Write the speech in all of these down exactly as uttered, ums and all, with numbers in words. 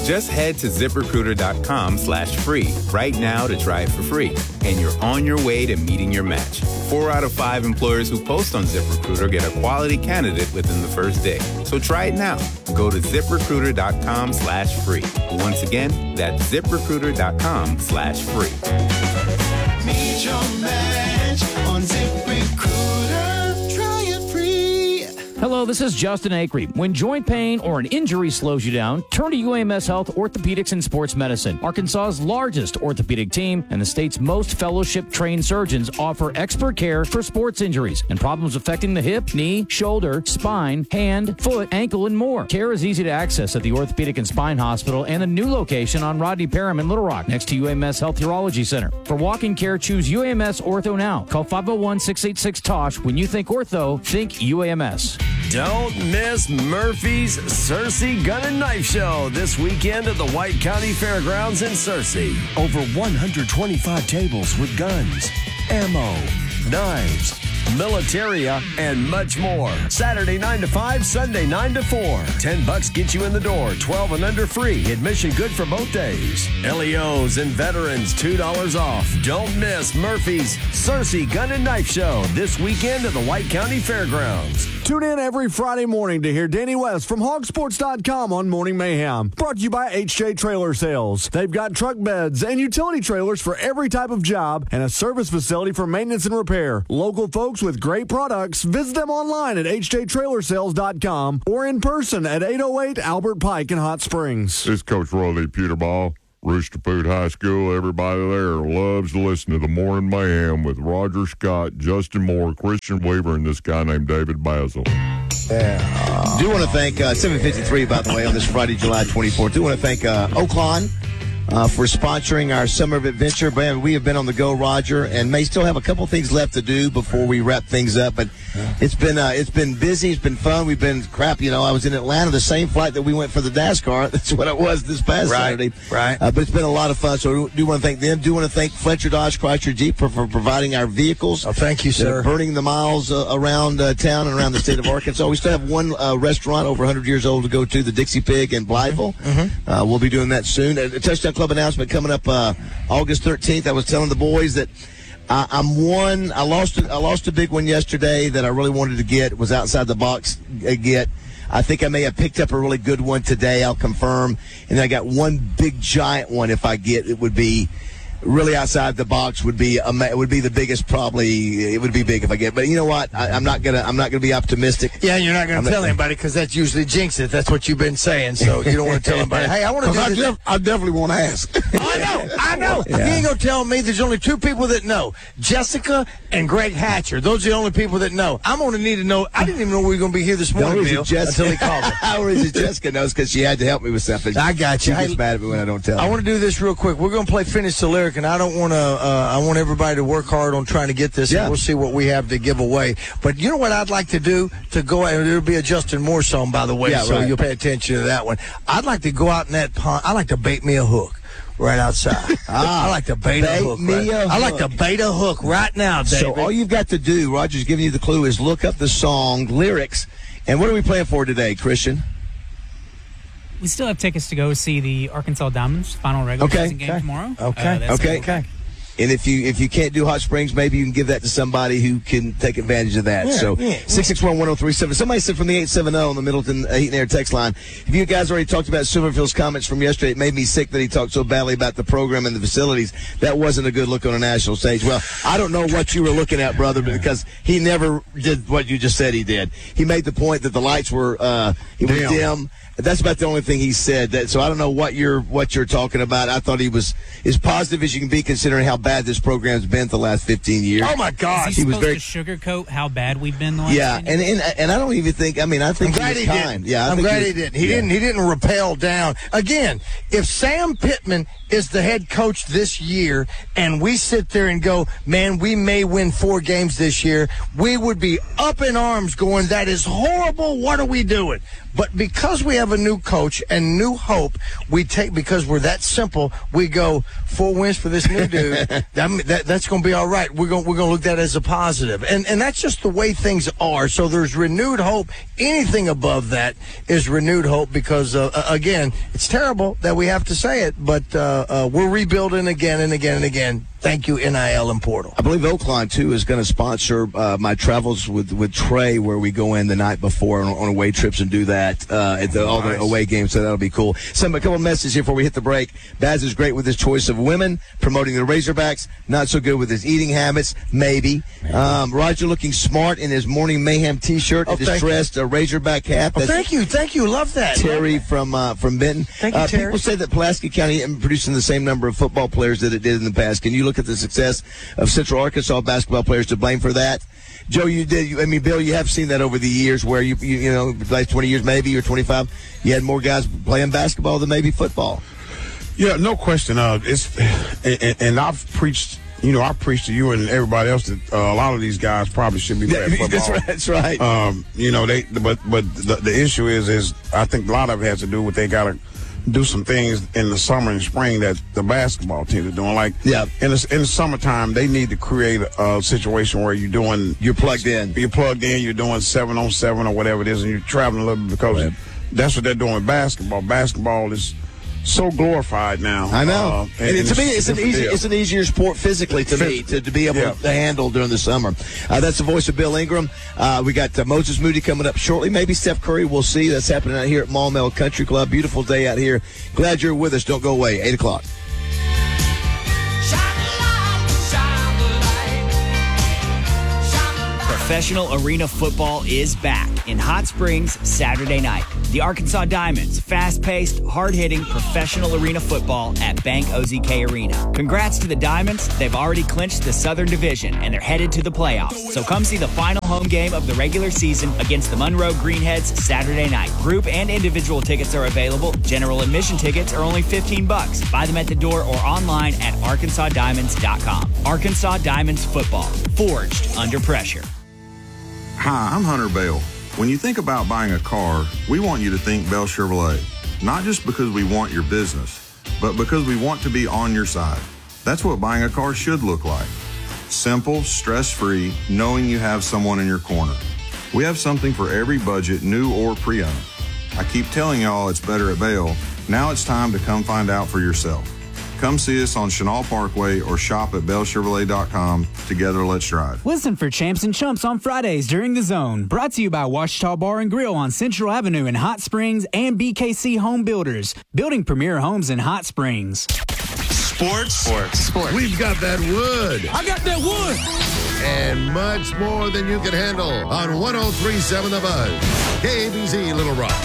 Just head to ZipRecruiter.com slash free right now to try it for free. And you're on your way to meeting your match. Four out of five employers who post on ZipRecruiter get a quality candidate within the first day. So try it now. Go to ZipRecruiter.com slash free. Once again, that's ZipRecruiter.com slash free. Meet your match on ZipRecruiter. Try it free. Hello, this is Justin Acree. When joint pain or an injury slows you down, turn to U A M S Health Orthopedics and Sports Medicine. Arkansas's largest orthopedic team and the state's most fellowship-trained surgeons offer expert care for sports injuries and problems affecting the hip, knee, shoulder, spine, hand, foot, ankle, and more. Care is easy to access at the Orthopedic and Spine Hospital and a new location on Rodney Parham in Little Rock, next to U A M S Health Urology Center. For walk-in care, choose U A M S Ortho now. Call five oh one, six eight six, T O S H. When you think ortho, think U A M S. Don't miss Murphy's Searcy Gun and Knife Show this weekend at the White County Fairgrounds in Searcy. Over one hundred twenty-five tables with guns, ammo, knives, militaria, and much more. Saturday nine to five, Sunday nine to four. ten bucks gets you in the door, twelve and under free. Admission good for both days. L E Os and veterans, two dollars off. Don't miss Murphy's Searcy Gun and Knife Show this weekend at the White County Fairgrounds. Tune in every Friday morning to hear Danny West from hog sports dot com on Morning Mayhem. Brought to you by H J Trailer Sales. They've got truck beds and utility trailers for every type of job and a service facility for maintenance and repair. Local folks with great products. Visit them online at H J Trailer Sales dot com or in person at eight oh eight Albert Pike in Hot Springs. This is Coach Roy Lee Peterball. Rooster Poot High School, everybody there loves to listen to the Morning Mayhem with Roger Scott, Justin Moore, Christian Weaver, and this guy named David Basil. Yeah. Do want to thank uh, seven fifty-three, by the way, on this Friday, July twenty-fourth. Do want to thank uh, Oaklawn uh, for sponsoring our Summer of Adventure. Man, we have been on the go, Roger, and may still have a couple things left to do before we wrap things up. But it's been uh, it's been busy. It's been fun. We've been crap. You know, I was in Atlanta, the same flight that we went for the NASCAR. That's what it was this past right, Saturday. Right. Uh, but it's been a lot of fun. So we do want to thank them. Do want to thank Fletcher Dodge Chrysler Jeep for, for providing our vehicles. Oh, thank you, sir. Burning the miles uh, around uh, town and around the state of Arkansas. We still have one uh, restaurant over one hundred years old to go to, the Dixie Pig in Blytheville. Mm-hmm. Uh, we'll be doing that soon. A Touchdown Club announcement coming up uh, August thirteenth. I was telling the boys that I, I'm one. I lost. A, I lost a big one yesterday that I really wanted to get. It was outside the box. Uh, get. I think I may have picked up a really good one today. I'll confirm. And then I got one big giant one. If I get, it would be really outside the box. Would be um, it would be the biggest. Probably it would be big if I get. But you know what? I, I'm not gonna. I'm not gonna be optimistic. Yeah, you're not gonna I'm tell not, anybody because that's usually jinx it. That's what you've been saying. So you don't want to tell anybody. Hey, I want to do I, this. def- I definitely want to ask. Oh, I know. I know. Yeah. You ain't gonna tell me. There's only two people that know: Jessica and Greg Hatcher. Those are the only people that know. I'm gonna need to know. I didn't even know we were gonna be here this morning, Bill, until he called me. How is it Jessica knows because she had to help me with something. I got you. She gets Hey, mad at me when I don't tell her. I want to do this real quick. We're going to play Finish the Lyric, and I don't want to, uh, I want everybody to work hard on trying to get this, Yeah. and we'll see what we have to give away. But you know what I'd like to do? To go out, it'll be a Justin Moore song, by the way, Yeah, so right. you'll pay attention to that one. I'd like to go out in that pond. I like to bait me a hook right outside. Ah, I like to bait, bait a hook. me right. a I like to hook. bait a hook right now, David. So all you've got to do, Roger's giving you the clue, is look up the song lyrics. And what are we playing for today, Christian? We still have tickets to go see the Arkansas Diamonds final regular Okay, season game okay. tomorrow. Okay, Uh, that's okay. cool. And if you if you can't do Hot Springs, maybe you can give that to somebody who can take advantage of that. Yeah, so yeah. six six one, one oh three seven. Somebody said from the eight seven zero on the Middleton uh, Heat and Air text line, if you guys already talked about Silverfield's comments from yesterday, it made me sick that he talked so badly about the program and the facilities. That wasn't a good look on a national stage. Well, I don't know what you were looking at, brother, because he never did what you just said he did. He made the point that the lights were uh, it was Dim. dim. That's about the only thing he said. That, so I don't know what you're what you're talking about. I thought he was as positive as you can be, considering how bad this program's been the last fifteen years. Oh my Is gosh, he, He was supposed very- to sugarcoat how bad we've been the last Yeah, ten and, years? and and I don't even think. I mean, I I'm think glad he he was didn't. kind. Yeah, I I'm think glad he, he, was, didn't. He yeah. didn't. He didn't rappel down. Again, if Sam Pittman is the head coach this year, and we sit there and go, "Man, we may win four games this year," we would be up in arms, going, "That is horrible. What are we doing?" But because we have a new coach and new hope, we take because we're that simple. We go four wins for this new dude, that, that, that's going to be all right. We're going we're going to look at that as a positive, and and that's just the way things are. So there's renewed hope. Anything above that is renewed hope because uh, again, it's terrible that we have to say it, but uh, uh, we're rebuilding again and again and again. Thank you, N I L and Portal. I believe Oakland, too, is going to sponsor uh, my travels with, with Trey, where we go in the night before on, on away trips and do that uh, at the, all the away games, so that'll be cool. Some a couple of messages here before we hit the break. Baz is great with his choice of women, promoting the Razorbacks. Not so good with his eating habits, maybe. Um, Roger looking smart in his Morning Mayhem T-shirt, Oh, a distressed uh, Razorback hat. Oh, That's thank you, thank you, love that. Terry from uh, from Benton. Thank you, uh, Terry. People say that Pulaski County isn't producing the same number of football players that it did in the past. Can you look at the success of Central Arkansas basketball players to blame for that? Joe, you did. You, I mean, Bill, you have seen that over the years, where you, you, you know, the last twenty years, maybe or twenty-five, you had more guys playing basketball than maybe football. Yeah, no question. Uh, it's and, and I've preached. You know, I preached to you and everybody else that uh, a lot of these guys probably should be playing football. That's right. That's right. Um, you know, they. But but the, the issue is is I think a lot of it has to do with they got to do some things in the summer and spring that the basketball teams are doing. Like, yeah, in the, in the summertime, they need to create a, a situation where you're doing you're plugged in. You're plugged in. You're doing seven on seven or whatever it is, and you're traveling a little bit because right. that's what they're doing with basketball. Basketball is so glorified now. I know. Uh, and, and, and to me, it's an different easy, deal. it's an easier sport physically to me to, to be able Yeah. to handle during the summer. Uh, that's the voice of Bill Ingram. Uh, we got uh, Moses Moody coming up shortly. Maybe Steph Curry. We'll see. That's happening out here at Maumelle Country Club. Beautiful day out here. Glad you're with us. Don't go away. Eight o'clock. Professional arena football is back in Hot Springs Saturday night. The Arkansas Diamonds, fast-paced, hard-hitting professional arena football at Bank O Z K Arena. Congrats to the Diamonds. They've already clinched the Southern Division, and they're headed to the playoffs. So come see the final home game of the regular season against the Monroe Greenheads Saturday night. Group and individual tickets are available. General admission tickets are only fifteen bucks. Buy them at the door or online at arkansas diamonds dot com. Arkansas Diamonds football, forged under pressure. Hi, I'm Hunter Bell. When you think about buying a car, we want you to think Bell Chevrolet. Not just because we want your business, but because we want to be on your side. That's what buying a car should look like. Simple, stress-free, knowing you have someone in your corner. We have something for every budget, new or pre-owned. I keep telling y'all it's better at Bell. Now it's time to come find out for yourself. Come see us on Chenal Parkway or shop at bell chevrolet dot com. Together, let's drive. Listen for Champs and Chumps on Fridays during The Zone. Brought to you by Washita Bar and Grill on Central Avenue in Hot Springs and B K C Home Builders, building premier homes in Hot Springs. Sports. Sports. Sports. We've got that wood. I got that wood. And much more than you can handle on one oh three point seven The Buzz. K A B Z Little Rock.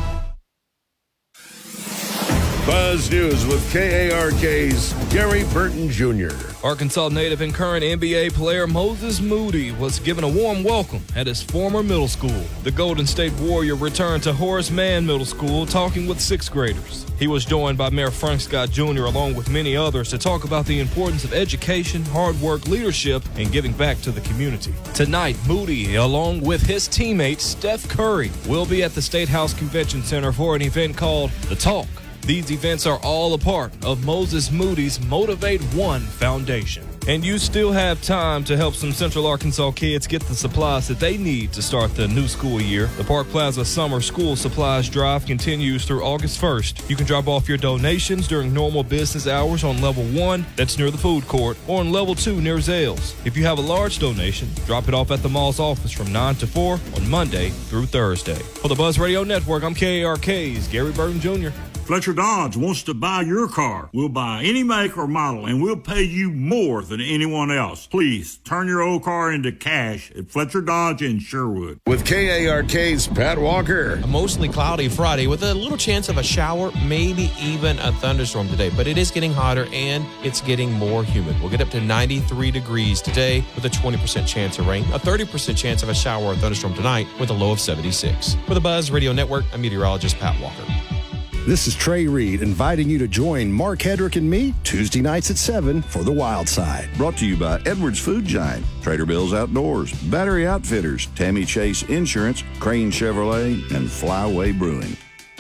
Buzz News with K A R K's Gary Burton Junior Arkansas native and current N B A player Moses Moody was given a warm welcome at his former middle school. The Golden State Warrior returned to Horace Mann Middle School talking with sixth graders. He was joined by Mayor Frank Scott Junior along with many others to talk about the importance of education, hard work, leadership, and giving back to the community. Tonight, Moody, along with his teammate Steph Curry, will be at the State House Convention Center for an event called The Talk. These events are all a part of Moses Moody's Motivate One Foundation. And you still have time to help some Central Arkansas kids get the supplies that they need to start the new school year. The Park Plaza Summer School Supplies Drive continues through August first. You can drop off your donations during normal business hours on level one, that's near the food court, or on level two near Zales. If you have a large donation, drop it off at the mall's office from nine to four on Monday through Thursday. For the Buzz Radio Network, I'm K A R K's Gary Burton Junior Fletcher Dodge wants to buy your car. We'll buy any make or model, and we'll pay you more than anyone else. Please turn your old car into cash at Fletcher Dodge in Sherwood. With K A R K's Pat Walker. A mostly cloudy Friday with a little chance of a shower, maybe even a thunderstorm today. But it is getting hotter and it's getting more humid. We'll get up to ninety-three degrees today with a twenty percent chance of rain, a thirty percent chance of a shower or thunderstorm tonight with a low of seventy-six. For the Buzz Radio Network, I'm meteorologist Pat Walker. This is Trey Reed inviting you to join Mark Hedrick and me Tuesday nights at seven for The Wild Side. Brought to you by Edwards Food Giant, Trader Bill's Outdoors, Battery Outfitters, Tammy Chase Insurance, Crane Chevrolet, and Flyway Brewing.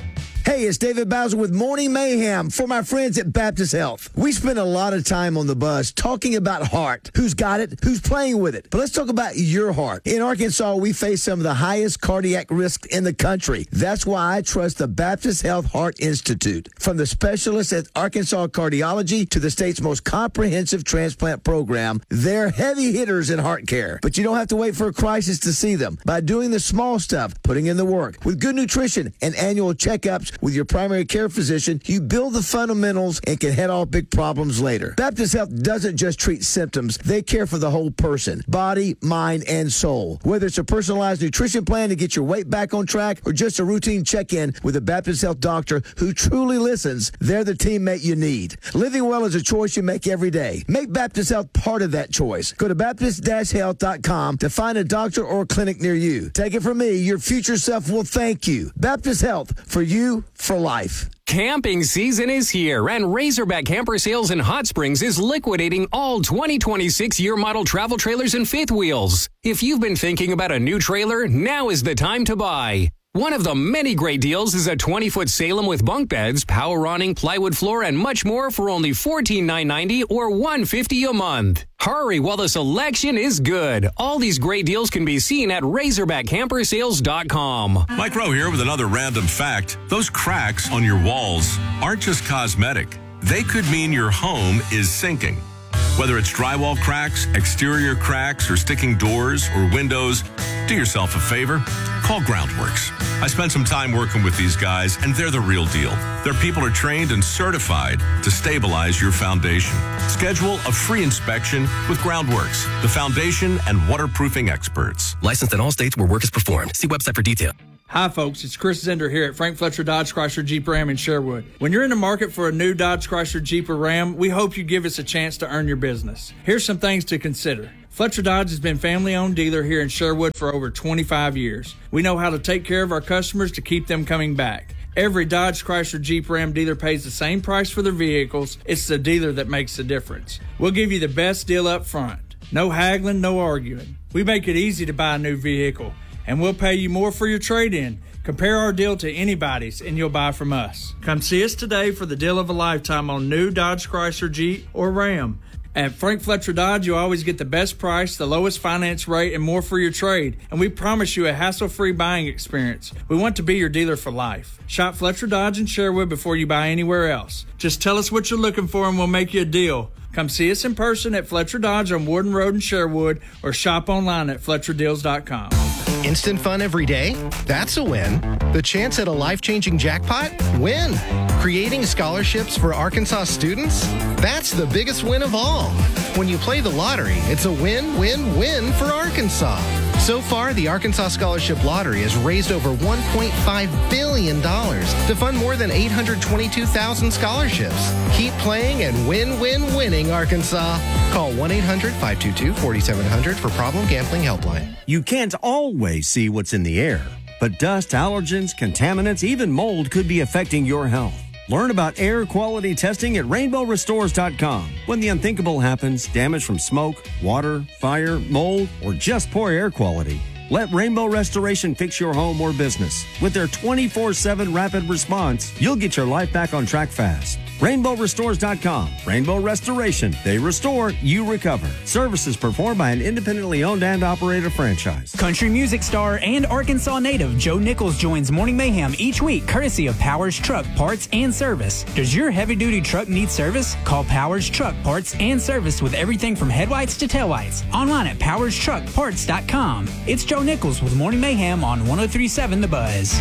Hey, it's David Bowser with Morning Mayhem for my friends at Baptist Health. We spend a lot of time on the bus talking about heart. Who's got it? Who's playing with it? But let's talk about your heart. In Arkansas, we face some of the highest cardiac risks in the country. That's why I trust the Baptist Health Heart Institute. From the specialists at Arkansas Cardiology to the state's most comprehensive transplant program, they're heavy hitters in heart care. But you don't have to wait for a crisis to see them. By doing the small stuff, putting in the work, with good nutrition and annual checkups with your primary care physician, you build the fundamentals and can head off big problems later. Baptist Health doesn't just treat symptoms. They care for the whole person, body, mind, and soul. Whether it's a personalized nutrition plan to get your weight back on track or just a routine check-in with a Baptist Health doctor who truly listens, they're the teammate you need. Living well is a choice you make every day. Make Baptist Health part of that choice. Go to baptist dash health dot com to find a doctor or clinic near you. Take it from me, your future self will thank you. Baptist Health, for you, for life. Camping season is here, and Razorback Camper Sales in Hot Springs is liquidating all twenty twenty-six year model travel trailers and fifth wheels. If you've been thinking about a new trailer, now is the time to buy. One of the many great deals is a twenty foot Salem with bunk beds, power awning, plywood floor, and much more for only fourteen thousand nine hundred ninety dollars or one hundred fifty dollars a month. Hurry while the selection is good. All these great deals can be seen at razorback camper sales dot com. Mike Rowe here with another random fact. Those cracks on your walls aren't just cosmetic. They could mean your home is sinking. Whether it's drywall cracks, exterior cracks, or sticking doors or windows, do yourself a favor. Call Groundworks. I spent some time working with these guys, and they're the real deal. Their people are trained and certified to stabilize your foundation. Schedule a free inspection with Groundworks, the foundation and waterproofing experts. Licensed in all states where work is performed. See website for detail. Hi, folks. It's Chris Zender here at Frank Fletcher Dodge Chrysler Jeep Ram in Sherwood. When you're in the market for a new Dodge Chrysler Jeep or Ram, we hope you give us a chance to earn your business. Here's some things to consider. Fletcher Dodge has been family-owned dealer here in Sherwood for over twenty-five years. We know how to take care of our customers to keep them coming back. Every Dodge Chrysler Jeep Ram dealer pays the same price for their vehicles. It's the dealer that makes the difference. We'll give you the best deal up front. No haggling, no arguing. We make it easy to buy a new vehicle, and we'll pay you more for your trade-in. Compare our deal to anybody's, and you'll buy from us. Come see us today for the deal of a lifetime on new Dodge Chrysler Jeep or Ram. At Frank Fletcher Dodge, you always get the best price, the lowest finance rate, and more for your trade. And we promise you a hassle-free buying experience. We want to be your dealer for life. Shop Fletcher Dodge in Sherwood before you buy anywhere else. Just tell us what you're looking for and we'll make you a deal. Come see us in person at Fletcher Dodge on Warden Road in Sherwood or shop online at fletcher deals dot com. Instant fun every day? That's a win. The chance at a life-changing jackpot? Win. Creating scholarships for Arkansas students? That's the biggest win of all. When you play the lottery, it's a win-win-win for Arkansas. So far, the Arkansas Scholarship Lottery has raised over one point five billion dollars to fund more than eight hundred twenty-two thousand scholarships. Keep playing and win-win-winning, Arkansas. Call one eight hundred five two two four seven zero zero for Problem Gambling Helpline. You can't always see what's in the air, but dust, allergens, contaminants, even mold could be affecting your health. Learn about air quality testing at rainbow restores dot com. When the unthinkable happens, damage from smoke, water, fire, mold, or just poor air quality, let Rainbow Restoration fix your home or business. With their twenty-four seven rapid response, you'll get your life back on track fast. rainbow restores dot com. Rainbow Restoration. They restore, you recover. Services performed by an independently owned and operated franchise. Country music star and Arkansas native Joe Nichols joins Morning Mayhem each week courtesy of Powers Truck Parts and Service. Does your heavy-duty truck need service? Call Powers Truck Parts and Service with everything from headlights to taillights. Online at powers truck parts dot com. It's Joe Nichols with Morning Mayhem on one oh three point seven The Buzz.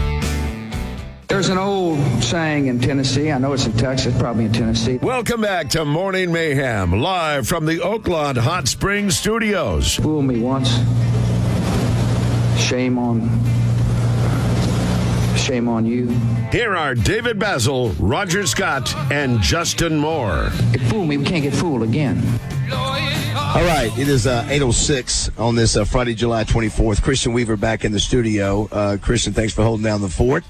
There's an old saying in Tennessee. I know it's in Texas, probably in Tennessee. Welcome back to Morning Mayhem, live from the Oaklawn Hot Springs studios. Fool me once. Shame on... Shame on you. Here are David Basil, Roger Scott, and Justin Moore. It fooled me. We can't get fooled again. All right, it is uh, eight oh six on this uh, Friday, July twenty-fourth. Christian Weaver back in the studio. Uh, Christian, thanks for holding down the fort.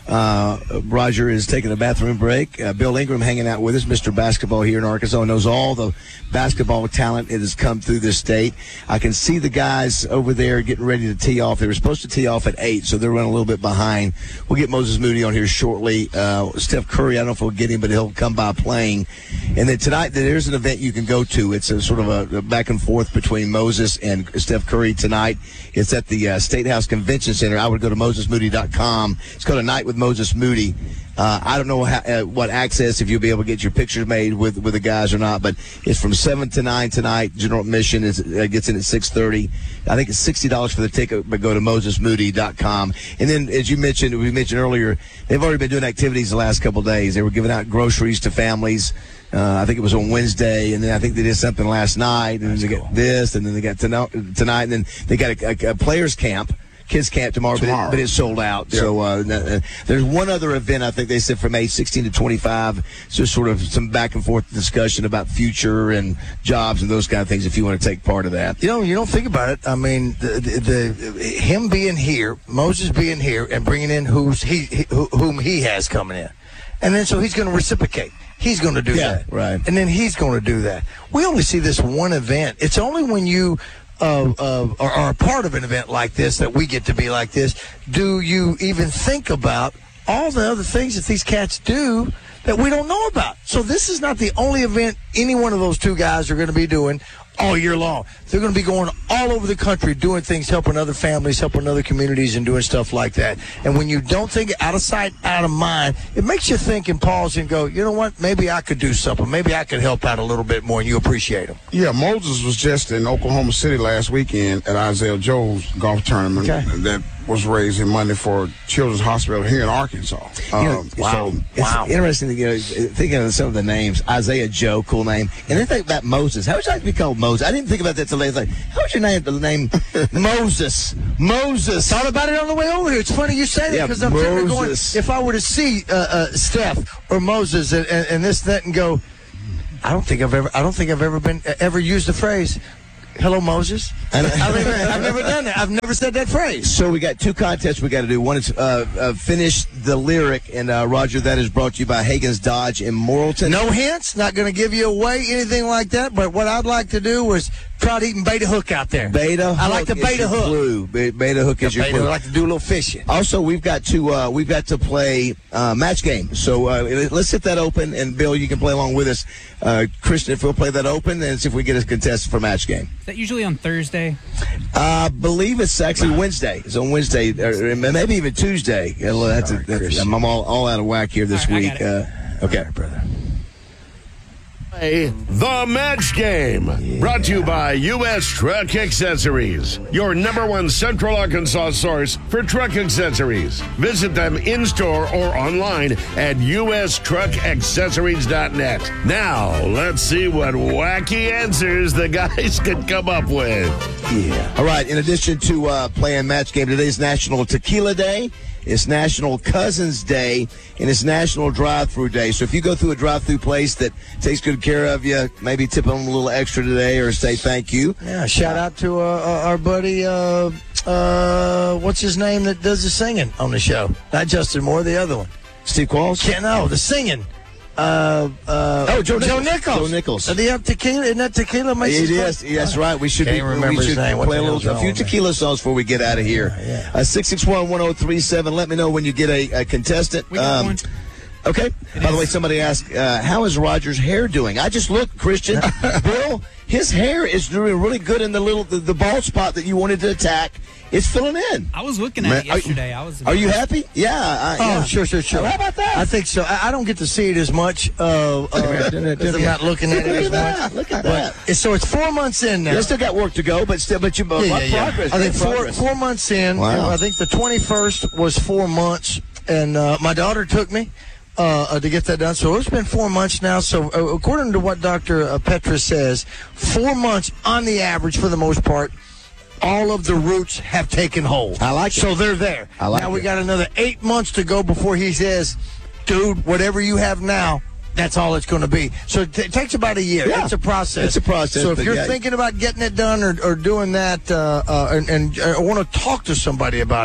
Uh, Roger is taking a bathroom break. Uh, Bill Ingram hanging out with us, Mister Basketball here in Arkansas, knows all the basketball talent that has come through this state. I can see the guys over there getting ready to tee off. They were supposed to tee off at eight, so they're running a little bit behind. We'll get Moses Moody on here shortly. Uh, Steph Curry, I don't know if we'll get him, but he'll come by playing. And then tonight, there's an event you can go to. It's a sort of a, a back and forth between Moses and Steph Curry tonight. It's at the uh, State House Convention Center. I would go to moses moody dot com. It's called A Night with Moses Moody. Uh, I don't know how, uh, what access, if you'll be able to get your pictures made with, with the guys or not, but it's from seven to nine tonight. General admission is, uh, gets in at six thirty. I think it's sixty dollars for the ticket, but go to moses moody dot com. And then, as you mentioned, we mentioned earlier, they've already been doing activities the last couple of days. They were giving out groceries to families. Uh, I think it was on Wednesday, and then I think they did something last night, and then they got this, and then they got tonight, tonight and then they got a, a, a players camp. Kids camp tomorrow, tomorrow. But, it, but it's sold out. Yep. So uh, there's one other event, I think they said, from age sixteen to twenty-five. So sort of some back and forth discussion about future and jobs and those kind of things if you want to take part of that. You know, you don't think about it. I mean, the, the, the him being here, Moses being here, and bringing in who's he, he whom he has coming in. And then so he's going to reciprocate. He's going to do yeah, that. Right. And then he's going to do that. We only see this one event. It's only when you Uh, uh, are, are a part of an event like this that we get to be like this. Do you even think about all the other things that these cats do that we don't know about? So this is not the only event any one of those two guys are going to be doing all year long. They're going to be going all over the country doing things, helping other families, helping other communities, and doing stuff like that. And when you don't think out of sight, out of mind, it makes you think and pause and go, you know what, maybe I could do something. Maybe I could help out a little bit more, and you appreciate them. Yeah, Moses was just in Oklahoma City last weekend at Isaiah Joe's golf tournament okay. that was raising money for Children's Hospital here in Arkansas. You know, Um, wow. So, It's wow. interesting to, you know, thinking of some of the names. Isaiah Joe, cool name. And then think about Moses. How would you like to be called Moses? I didn't think about that till later. Like, how would your name, the name Moses? Moses. Thought about it on the way over here. It's funny you say that because Yeah, I'm sitting there going, Moses. if I were to see uh, uh, Steph or Moses and, and, and this, that, and go, I don't think I've ever, I don't think I've ever been, ever used the phrase, hello, Moses. I've, never, I've never done that. I've never said that phrase. So we got two contests we got to do. One is uh, uh, finish the lyric, and uh, Roger, that is brought to you by Hagen's Dodge in Morrilton. No hints, not going to give you away anything like that, but what I'd like to do was try to eat beta hook out there. Beta hook. I like the is beta your hook. Clue. Be- Beta hook is The your beta, clue. I like to do a little fishing. Also, we've got to uh, we've got to play uh, match game. So uh, let's hit that open, and Bill, you can play along with us. Uh, Christian, if we'll play that open, and see if we get a contestant for match game. Is that usually on Thursday? I believe it's actually Wednesday. It's on Wednesday, or maybe even Tuesday. That's a, that's, I'm all, all out of whack here this All right, I week. got Uh, okay, brother. The Match Game, brought to you by U S Truck Accessories, your number one Central Arkansas source for truck accessories. Visit them in-store or online at u s truck accessories dot net. Now, let's see what wacky answers the guys could come up with. Yeah. All right, in addition to uh, playing match game, today's National Tequila Day. It's National Cousins Day, and it's National Drive-Thru Day. So if you go through a drive-thru place that takes good care of you, maybe tip them a little extra today or say thank you. Yeah, shout out to uh, our buddy, uh, uh, what's his name that does the singing on the show? Not Justin Moore, the other one. Steve Qualls? Can't, no, the singing. Uh, uh, oh, Joe Nichols. Joe Nichols. Joe Nichols. Uh, the uh, tequila, isn't that tequila? Makes It us is. That's right. We should Can't be, remember we his should name. What play the a, little, hell's a few wrong, tequila songs before we get out of here. Yeah, yeah. Uh, six six one, one oh three seven. Let me know when you get a, a contestant. We got Um, one. Okay. It By is. the way, somebody asked, uh, how is Roger's hair doing? I just looked, Christian. Bill, his hair is doing really good in the little the, the bald spot that you wanted to attack. It's filling in. I was looking at Man, it yesterday. I was. Are you happy? Yeah. I, Oh, yeah. sure, sure, sure. Oh, how about that? I think so. I, I don't get to see it as much uh, uh, because I'm not looking at it Look as at that. much. Look at But that. it's- so it's four months in now. You still got work to go, but still, but you, but Yeah, my yeah, yeah. progress. I think great four, progress. four months in. Wow. and I think the twenty-first was four months, and uh, my daughter took me uh, uh, to get that done. So it's been four months now. So uh, according to what Doctor Uh, Petra says, four months on the average for the most part. All of the roots have taken hold. I like it. So they're there. I like now we it. got another eight months to go before he says, dude, whatever you have now, that's all it's going to be. So it, t- it takes about a year. Yeah. It's a process. It's a process, So if but you're yeah. thinking about getting it done or, or doing that uh, uh, and, and uh, want to talk to somebody about it,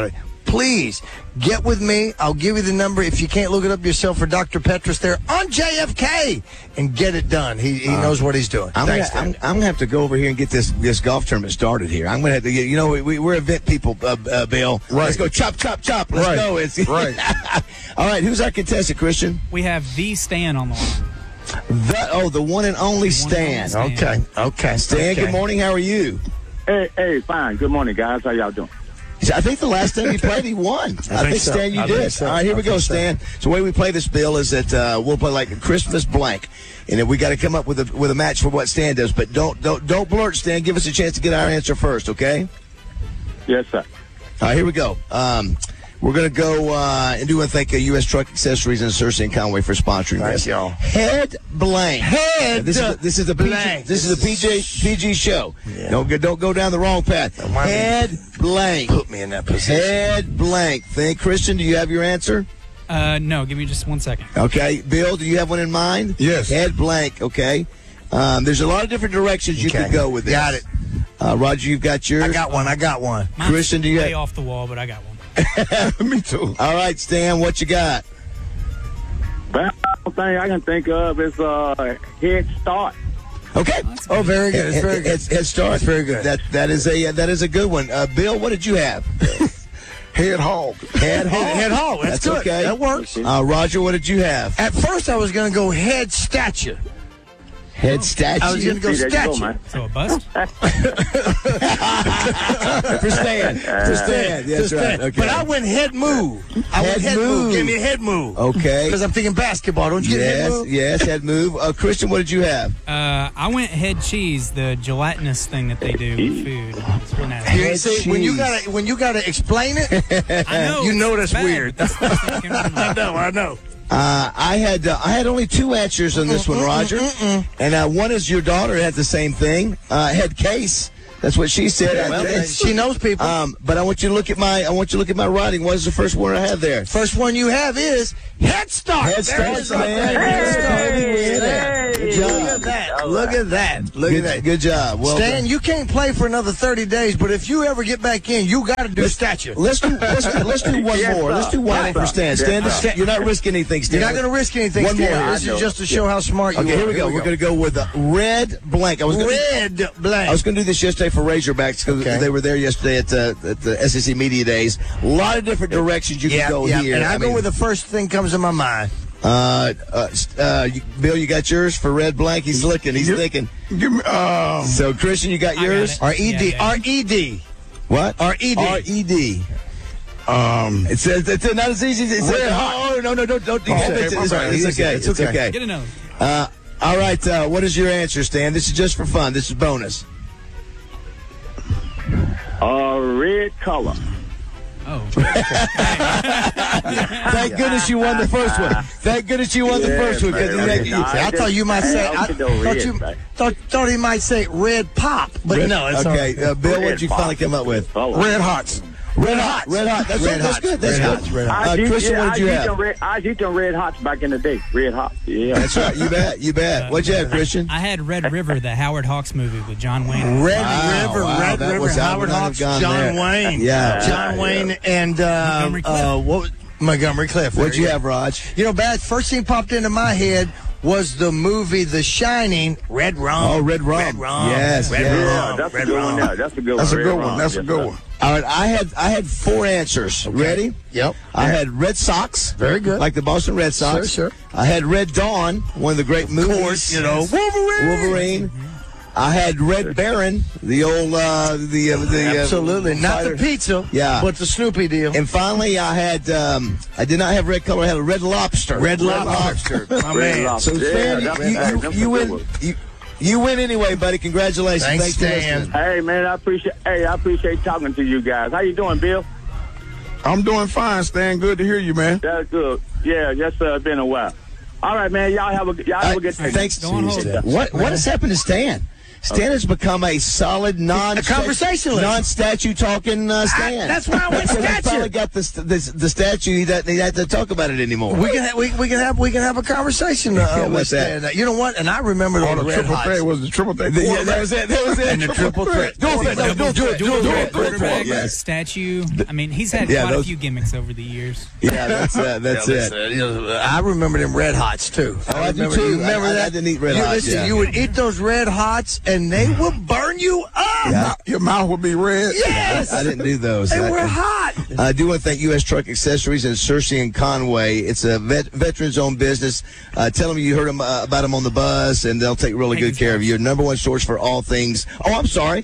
please get with me. I'll give you the number if you can't look it up yourself for Doctor Petrus there on J F K and get it done. He, he Uh, knows what he's doing. I'm Thanks, gonna, I'm, Dan. I'm gonna have to go over here and get this this golf tournament started here. I'm gonna have to get. You know, we, we're event people, uh, uh, Bill. Right. Let's go chop, chop, chop. Let's Right. go. It's, Right. All right. Who's our contestant, Christian? We have the Stan on the line. The, oh, the one and only Stan. Stan. Okay. Okay. Stan, okay. good morning. How are you? Hey, hey, fine. Good morning, guys. How y'all doing? I think the last time you played, he won. I, think, so. Stan, you I did. think so. All right, here I we go, think so. Stan. So the way we play this, Bill, is that uh, we'll play like a Christmas blank, and then we got to come up with a with a match for what Stan does. But don't don't don't blurt, Stan. Give us a chance to get our answer first, okay? Yes, sir. All right, here we go. Um, we're going to go uh, and do want to thank uh, U S Truck Accessories and Cersei and Conway for sponsoring Thanks, this. y'all. Head blank. Head Now, this is a, this is a P G, blank. this is a P J P G show. Yeah. Don't go, don't go down the wrong path. why me? Head blank. Put me in that position. Head blank. Think, Christian, do you have your answer? Uh, no, give me just one second. Okay. Bill, do you have one in mind? Yes. Head blank. Okay. Um, there's a lot of different directions you Okay. could go with this. Got it. Uh, Roger, you've got yours. I got one. I got one. Mine's Christian, do you way have- off the wall, but I got one. Me too. All right, Stan, what you got? The only thing I can think of is uh, Head Start. Okay. Oh, very good. It's very good. Head, head start. It's very good. That that is a that is a good one. Uh, Bill, what did you have? Head hog. Head hog. Head hog. That's good. okay. That works. Uh, Roger, what did you have? At first, I was going to go head statue. Head statue. I was going to go See, there you go, statue. man. So a bust? For Stan. For Stan. That's Just right. that. Okay. But I went head move. I went Head head move. move. Give me a head move. Okay. Because I'm thinking basketball. Don't you get a head Yes, move? yes, head move. Uh, Christian, what did you have? Uh, I went head cheese, the gelatinous thing that they do with food. It's real nasty. You Head see, when you cheese. gotta when you gotta explain it, I know. you know it's that's bad, weird. but that's the first thing that came to mind. I know, I know. Uh, I had uh, I had only two answers on this one, Roger. And uh, one is your daughter had the same thing. Uh, head case. That's what she said. Well, I, she knows people. Um, but I want you to look at my I want you to look at my writing. What is the first word I have there? First one you have is Head Start. Head There it Start, is. man. Hey, Hey, Good job. Look at that. Look at that. Look Good, at that. good job. Well Stan, done. you can't play for another thirty days, but if you ever get back in, you got to do statue. Let's do let's, let's do one Yes, more. sir. Let's do one Yes, more for sir. Stan. Yes, Stan, sir. this- you're not risking anything, Stan. You're not going to risk anything, One Stan. more. This I know. is just to show how smart you Okay, are. here we go. we We're going to go with a red blank. I was gonna, Red blank. I was going to do this yesterday for Razorbacks because Okay. they were there yesterday at the, at the S E C Media Days. A lot of different directions you yeah, can go yeah. here. And I, go mean, where the first thing comes in my mind. uh, uh, uh, you- Bill, you got yours for red blank. He's looking. He's Give- thinking. Give me. Um, So, Christian, you got I got yours? it. R E D. Yeah, yeah. R E D. What? R E D. R E D. um, It says it's not as easy as it says. Red hot. Oh, no, no, don't, don't. You Oh, can't okay, fix it. my It's, bad. it's It's okay. okay. It's okay. Get another. Uh, all right. Uh, what is your answer, Stan? This is just for fun. This is bonus. Uh, red color. Oh. Thank goodness you won the first one. Thank goodness you won the Yeah, first one because man. it make it Nah, easy. I thought you might say. I I thought know red, you man. thought, thought he might say red pop, but Red- no. It's all okay, right. uh, Bill, what Red did you pop. finally come up with? Color. Red Hots. Red hot, red hot. That's, Red that's Hots. good. That's Red good. Hots, Red Uh, I used- Christian, yeah, what did you I used have? them red, I used them red hots back in the day. Red hot. Yeah. That's right. You bet. You bet. What'd you have, Christian? I had Red River, the Howard Hawks movie with John Wayne. Red Wow, River, wow, Red that River, was- I Howard would not have Hawks, gone John there. Wayne, Yeah. John Yeah, Wayne, and uh, Montgomery Cliff. uh, what was- Montgomery Cliff. What'd you There have, Raj? You know, bad. First thing popped into my head was the movie The Shining. Red Rum. Oh, Red Rum. Red Rum. Yes, Red yes. Rum. Yeah, that's Red a good Rum. one. There. That's a good That's a one. good Red one. rum. That's a Yes, good sir. one. All right, I had I had four answers. Ready? Yep. I had Red Sox. Very good. Like the Boston Red Sox. Sure, sure. I had Red Dawn, one of the great movies. Of course, you know, Wolverine. Wolverine. I had Red Baron, the old uh, the uh, the uh, Absolutely. Not fighter. the pizza, Yeah. but the Snoopy deal. And finally, I had um, I did not have red color. I had a Red Lobster. Red Lobster. My Red man. Lobster. So Yeah, Stan, that's- you, hey, you, that's you a win. good one. You, you win anyway, buddy. Congratulations. Thanks, Thanks for Stan. listening. Hey man, I appreciate. Hey, I appreciate talking to you guys. How you doing, Bill? I'm doing fine, Stan. Good to hear you, man. That's good. Yeah, yes, sir. It's been a while. All right, man. Y'all have a y'all have a good day. Thanks. Go on hold. What what has happened to Stan? Stan has become a solid non A conversationalist. non-statue talking uh, Stan. I- that's why I went Because he statue. finally got the, st- the, the statue. He doesn't, he doesn't have to talk about it anymore. We can ha- we, we can have we can have a conversation uh, Yeah, with what's that? Stan. You know what? And I remember Oh, the the Red triple Hots. threat was the triple threat. The- yeah, that was it. That was it. And the triple threat. Dual threat. No, dual threat. Dual threat. Dual threat. Yes. Statue. I mean, he's had Yeah, quite those- a few gimmicks over the years. Yeah, that's uh, that's Yeah, it. listen, you know, I remember them Red Hots too. Oh, I do remember, too. You remember I- I that? didn't eat Red you, Hots, Listen, yeah. you would eat those Red Hots, and they would burn you up. Yeah. Your mouth would be red. Yes, I didn't do those. they I- were hot. I do want to thank U S Truck Accessories in Searcy and Conway. It's a vet, veterans-owned business. Uh, tell them you heard them, uh, about them on the bus, and they'll take really good care of you. Your number one source for all things. Oh, I'm sorry.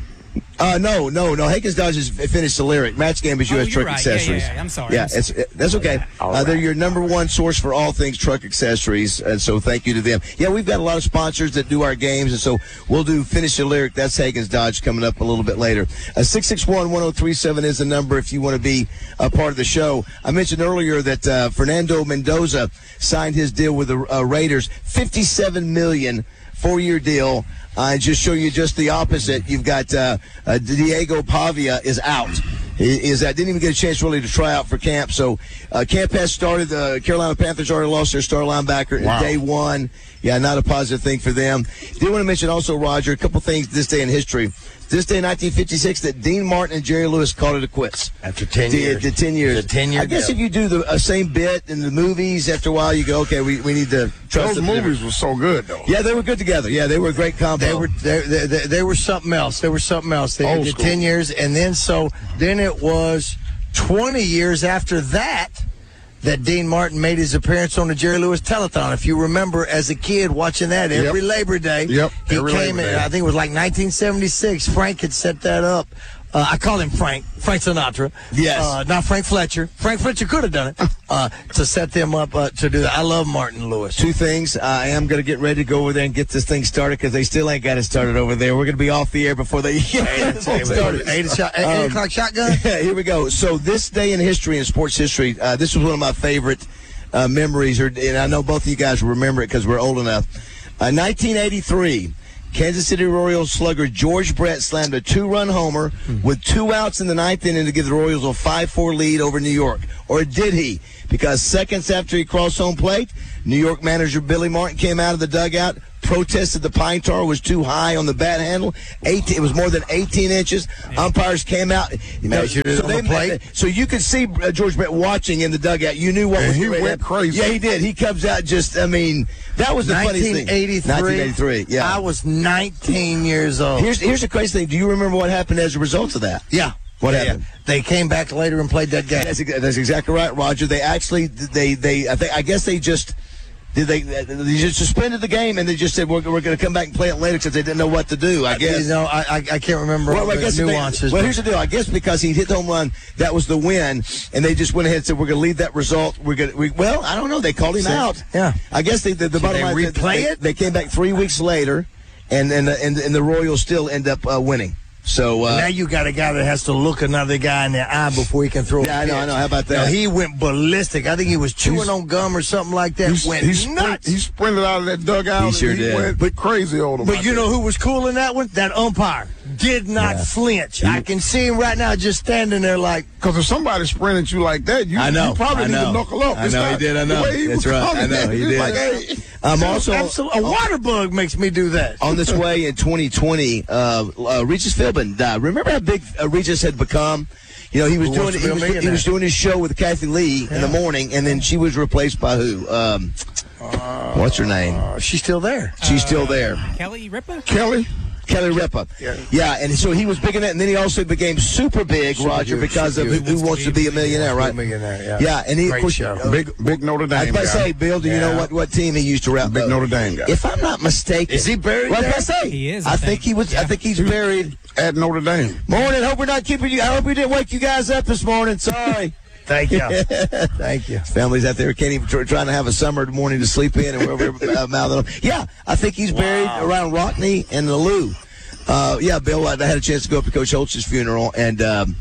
Uh, no, no, no. Hankins Dodge has finished the lyric. Match Game is Oh, U S you're Truck right. Yeah, Accessories. yeah, yeah. I'm sorry. Yeah, I'm sorry. it's, it, that's okay. Uh, they're your number one source for all things truck accessories, and so thank you to them. Yeah, we've got a lot of sponsors that do our games, and so we'll do Finish the Lyric. That's Hankins Dodge coming up a little bit later. Uh, six six one, one oh three seven is the number if you want to be a part of the show. I mentioned earlier that uh, Fernando Mendoza signed his deal with the uh, Raiders, fifty-seven million dollars, four-year deal. Uh, and just show you just the opposite. You've got uh, uh, Diego Pavia is out. He is that didn't even get a chance really to try out for camp. So uh, camp has started. The uh, Carolina Panthers already lost their star linebacker Wow. in day one. Yeah, not a positive thing for them. Did want to mention also, Roger, a couple things this day in history. This day in nineteen fifty-six, that Dean Martin and Jerry Lewis called it a quits. After ten Did- years. did ten years. It's a ten-year I guess deal. if you do the uh, same bit in the movies, after a while you go, okay, we, we need to trust Those them. movies were so good, though. Yeah, they were good together. Yeah, they were a great combo. They were they, they, they, they were something else. They were something else. They Old did school. ten years, and then so then it was twenty years after that that Dean Martin made his appearance on the Jerry Lewis Telethon. If you remember, as a kid watching that every Yep. Labor Day, Yep, he every came Labor in. Day. I think it was like nineteen seventy-six. Frank had set that up. Uh, I call him Frank, Frank Sinatra. Yes. Uh, not Frank Fletcher. Frank Fletcher could have done it uh, to set them up uh, to do that. I love Martin Lewis. Two things. I am going to get ready to go over there and get this thing started because they still ain't got it started over there. We're going to be off the air before they get it started. Eight, shot, eight, eight Um, o'clock shotgun. Yeah, here we go. So this day in history, in sports history, uh, this was one of my favorite uh, memories, or, and I know both of you guys will remember it because we're old enough. Uh, nineteen eighty-three, Kansas City Royals slugger George Brett slammed a two-run homer with two outs in the ninth inning to give the Royals a five four lead over New York. Or did he? Because seconds after he crossed home plate, New York manager Billy Martin came out of the dugout, protested the pine tar was too high on the bat handle. Eight, it was more than eighteen inches. Umpires came out. You know, Measured it on the plate. So you could see uh, George Brett watching in the dugout. You knew what And was he getting ready to went happen. crazy. Yeah, he did. He comes out just, I mean, that was the funniest thing. nineteen eighty-three. nineteen eighty-three, yeah. I was nineteen years old. Here's here's the crazy thing. Do you remember what happened as a result of that? yeah. What Yeah, happened? yeah. They came back later and played that game. That's, ex- that's exactly right, Roger. They actually, they, they, I think, I guess they just, did they, they just suspended the game and they just said we're, we're going to come back and play it later because they didn't know what to do. I guess. You know, I, I, I can't remember Well, all I the guess they- nuances. well, but- here's the deal. I guess because he hit the home run, that was the win, and they just went ahead and said we're going to leave that result. We're going. We, well, I don't know. They called him So, out. yeah. I guess they, the, the bottom they line is that replay they, it? They came back three weeks later, and and and, and the Royals still end up uh, winning. So uh, now you got a guy that has to look another guy in the eye before he can throw. Yeah, a I know, pitch. I know. How about that? Now, he went ballistic. I think he was chewing He's- on gum or something like that. He's, went he, sprint, nuts. he sprinted out of that dugout. He sure and he did. went But- crazy on him. But out you there. know who was cool in that one? That umpire did not Yeah. flinch. I can see him right now, just standing there like. Because if somebody sprinted at you like that, you, I know. you probably I need know. to knuckle up. I It's know not he did. I know. the way he That's was right. I coming know at he you. did. Like, hey, I'm also Absol- a water bug makes me do that. on this way in twenty twenty. Uh, uh, Regis Philbin died. Remember how big uh, Regis had become? You know, he was Who doing Wants to he Be a was, he Millionaire? was doing his show with Kathy Lee in the morning, and then she was replaced by who? Um, what's her name? Uh, she's still there. She's still there. Kelly Ripa? Kelly? Kelly Ripa. Yeah, and so he was big in that, and then he also became super big, Super Roger, huge, because of super who, huge. who wants to be a millionaire, right? Millionaire, yeah. Yeah, and he, Great of course, show. uh, Big, big Notre Dame I was about to guy. say, Bill, do you know Yeah. what, what team he used to rep? Big uh, Notre Dame guy. If I'm not mistaken, Is he buried Well, I was there? about to say, He is, I, I think. think. he was. I Yeah. think he's buried. At Notre Dame. Morning. Hope we're not keeping you. I hope we didn't wake you guys up this morning. Sorry. Thank you. Thank you. Families out there can't even tr- trying to have a summer morning to sleep in, and we're, we're uh, mouthing them. Yeah, I think he's buried around Rockney and the Lou. Uh, yeah, Bill, I had a chance to go up to Coach Holtz's funeral, and um,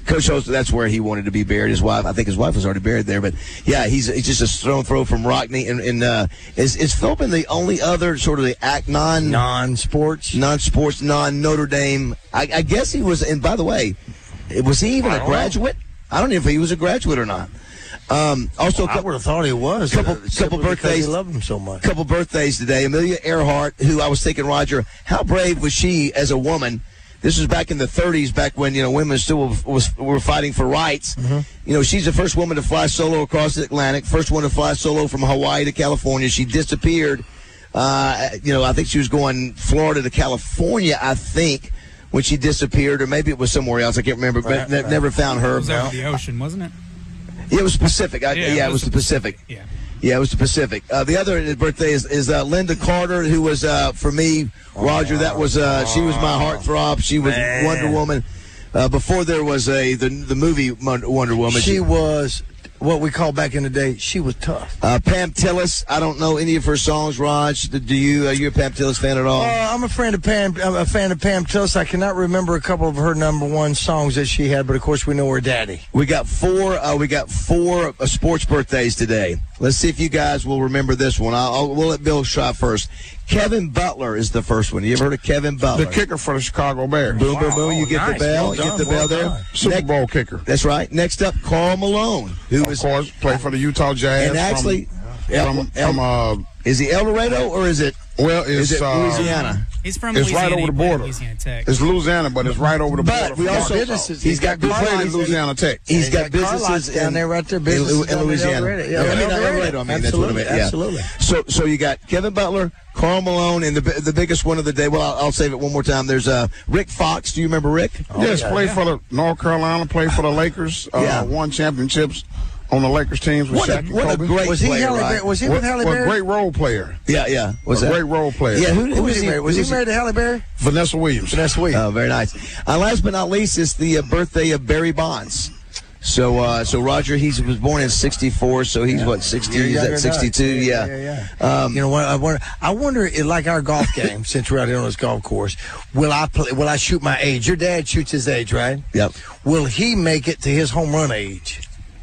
Coach Holst, that's where he wanted to be buried. His wife, I think his wife was already buried there. But, yeah, he's, he's just a stone throw from Rockne. And, and uh, is, is Philbin the only other sort of the act non... Non-sports? Non-sports, non-Notre Dame. I, I guess he was, and by the way, was he even a graduate? I don't know if he was a graduate or not. Um, also, well, I would have thought he was. Couple, uh, couple birthdays. He loved him so much. Couple birthdays today. Amelia Earhart, who I was thinking, Roger, how brave was she as a woman? This was back in the thirties, back when you know women still was were fighting for rights. Mm-hmm. You know, she's the first woman to fly solo across the Atlantic, first one to fly solo from Hawaii to California. She disappeared. Uh, you know, I think she was going Florida to California. I think. When she disappeared, or maybe it was somewhere else. I can't remember, but right, ne- right. never found her. It was over the ocean, wasn't it? Yeah, it was Pacific. I, yeah, yeah, it it was was the Pacific. Pacific. Yeah. Yeah, it was the Pacific. Uh, the other birthday is, is uh, Linda Carter, who was, uh, for me, Roger, that was, uh, she was my heartthrob. She was Man. Wonder Woman. Uh, before there was a the, the movie Wonder Woman. She was what we call back in the day, she was tough. Uh, Pam Tillis, I don't know any of her songs, Raj. Do you, are you a Pam Tillis fan at all? Uh, I'm a fan of Pam. I'm a fan of Pam Tillis. I cannot remember a couple of her number one songs that she had, but of course we know her daddy. We got four. Uh, we got four uh, sports birthdays today. Let's see if you guys will remember this one. I'll, I'll we'll let Bill try first. Kevin Butler is the first one. You ever heard of Kevin Butler? The kicker for the Chicago Bears. Boom, boom, boom. Wow, You get nice. the bell. Well you done, get the well bell there. done. Super Bowl kicker. That's right. Next up, Karl Malone, who Of was course, played for the Utah Jazz. and actually from, El- from, El- from uh, is he El Dorado or is it well, it's is it uh, Louisiana? He's from It's Louisiana. right over the he played at border. Louisiana Tech. It's Louisiana, but it's right over the border. But we from also Arkansas. he's got He played at businesses Louisiana Tech. He's got got car lots businesses down in, there right there, in, businesses in down in Louisiana. El Dorado. Yeah, I mean, El not El Dorado. Dorado. I mean, that's what I Absolutely, meant. Yeah. absolutely. So, so you got Kevin Butler, Karl Malone, and the the biggest one of the day. Well, I'll, I'll save it one more time. There's uh, Rick Fox. Do you remember Rick? yes, yeah, played yeah. for the North Carolina, played for the Lakers, uh, Yeah. won championships on the Lakers teams with What a, Shaq and what a Kobe. great Was he player, Halle right? Berry? Was he What- with Halle what Berry? great role player. Yeah, yeah. Was a that great role player. Yeah, who, Who who was he married? Was who he married to Halle Berry? Vanessa Williams. Vanessa Williams. Oh, very nice. Uh, last but not least is the uh, birthday of Barry Bonds. So, uh, so Roger, he was born in sixty-four, so he's what, sixty? You're He's younger at than us. sixty-two, yeah. yeah, yeah. Um, you know what? I wonder. I wonder, if, like our golf game, since we're out here on this golf course, will I play? Will I shoot my age? Your dad shoots his age, right? Yep. Will he make it to his home run age?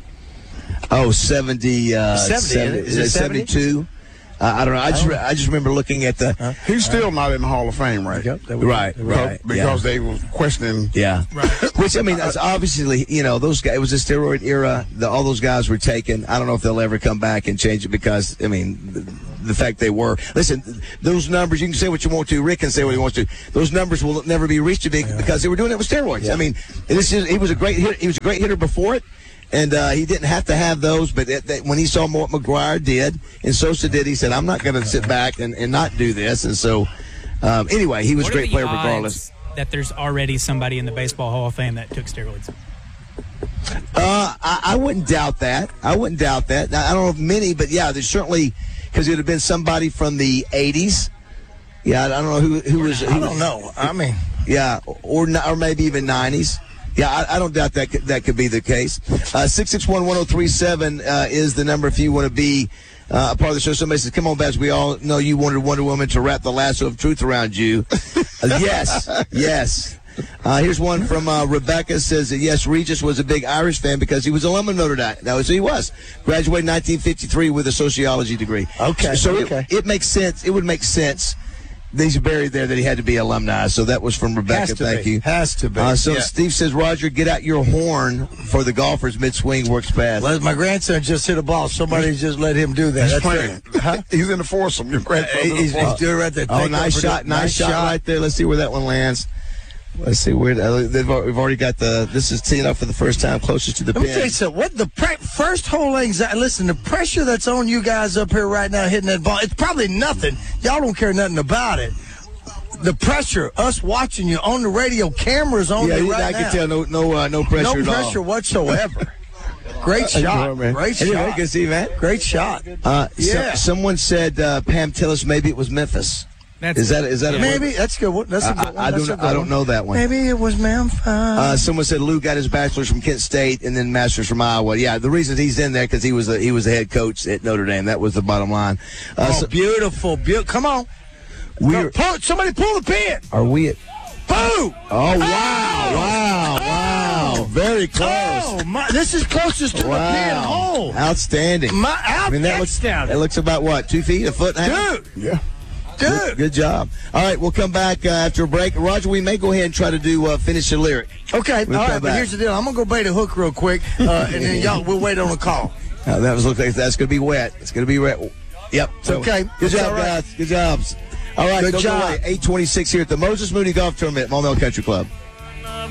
Oh, seventy, uh, seventy, seventy, is it seventy? seventy-two? Uh, I don't know. I just, re- I just remember looking at the. He's still not in the Hall of Fame, right? Yep, that we- Right, that we- right. Because yeah. they were questioning. Yeah. Right. Which, I mean, that's obviously, you know, those guys, it was a steroid era. The, all those guys were taken. I don't know if they'll ever come back and change it because, I mean, the, the fact they were. Listen, those numbers, you can say what you want to. Rick can say what he wants to. Those numbers will never be reached because they were doing it with steroids. Yeah. I mean, this is, he was a great hit, he was a great hitter before it. And uh, he didn't have to have those, but it, that, when he saw what McGuire did and Sosa did, he said, I'm not going to sit back and, and not do this. And so, um, anyway, he was a What are great the player odds regardless. that there's already somebody in the Baseball Hall of Fame that took steroids? Uh, I, I wouldn't doubt that. I wouldn't doubt that. Now, I don't know if many, but yeah, there's certainly, because it would have been somebody from the eighties. Yeah, I don't know who, who was. Who, I don't know. I mean, yeah, or or maybe even nineties. Yeah, I, I don't doubt that could, that could be the case. Uh, six six one, one oh three seven uh, is the number if you want to be uh, a part of the show. Somebody says, come on, Baz, we all know you wanted Wonder Woman to wrap the lasso of truth around you. Uh, yes, yes. Uh, here's one from uh, Rebecca. Says that, yes, Regis was a big Irish fan because he was alum of Notre Dame. That was who he was. Graduated in nineteen fifty-three with a sociology degree. Okay, So okay. It, it makes sense. It would make sense. He's buried there that he had to be alumni. So that was from Rebecca. Has to Thank be. you. Has to be. Uh, so Yeah. Steve says, Roger, get out your horn for the golfers mid-swing works fast. Well, my grandson just hit a ball. Somebody just let him do that. He's That's playing. it. Huh? He's in the foursome. Your grandfather's in the He's, he's foursome. doing it right there. Oh, Take nice over shot. the- Nice shot right there. Let's see where that one lands. Let's see where uh, they've, al- we've already got the. This is teeing up for the first time closest to the Let me tell you pin. something. What the pre- first whole anxiety? Listen, the pressure that's on you guys up here right now hitting that ball, it's probably nothing. Y'all don't care nothing about it. The pressure, us watching you on the radio, cameras on Yeah, you you- right I now. can tell no no uh, no pressure No at all. pressure whatsoever. Great shot. man. Great Anyway, shot. good to see you, man. Great shot. Uh, Yeah. so- someone said uh, Pam Tillis. Maybe it was Memphis. That's Is that is that a Maybe that's a good one. That's a I- good one. I, I That's don't a good I don't one. know that one. Maybe it was Memphis. Uh, someone said Lou got his bachelor's from Kent State and then master's from Iowa. Yeah, the reason he's in there because he was a, he was the head coach at Notre Dame. That was the bottom line. Uh, oh, so beautiful, beautiful. Come on. we're, Pull, somebody pull the pin. are we at? Boom. Oh wow! Wow! Wow! very close. Oh, my, this is closest to Wow. the pin hole. Outstanding. My, out, I mean, that looks, outstanding. that looks about, what, two feet, a foot and a half? Dude. Yeah. Dude. Good, good job. All right, we'll come back uh, after a break. Roger, we may go ahead and try to do uh, finish the lyric. Okay, We'll all come right, but back. here's the deal. I'm going to go bait a hook real quick, uh, and then y'all, we'll wait on a call. Uh, that was look like that's going to be wet. It's going to be wet. Yep. So, okay. Good It's job, all right. guys. Good jobs. All right, Good don't job. go away. eight twenty-six here at the Moses Moody Golf Tournament at Maumelle Country Club.